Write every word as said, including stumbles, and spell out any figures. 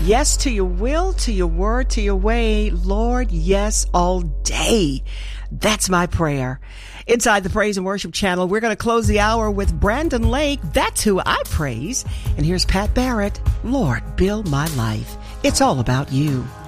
Yes to your will, to your word, to your way. Lord, yes, all day. That's my prayer. Inside the Praise and Worship Channel, we're going to close the hour with Brandon Lake. That's who I praise. And here's Pat Barrett. Lord, build my life. It's all about you.